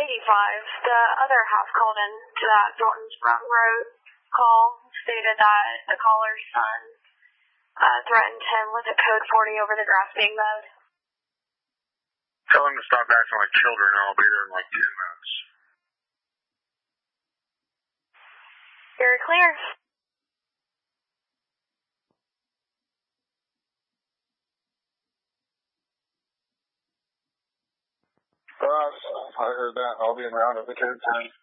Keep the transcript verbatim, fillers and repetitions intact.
ninety-five, the other half called in to that Thornton's Run Road call, stated that the caller's son uh, threatened him with a code forty over the grass being mowed. Tell him to stop acting like children, and I'll be there in like ten minutes. You're clear. Uh, I heard that. I'll be around at the kid's time.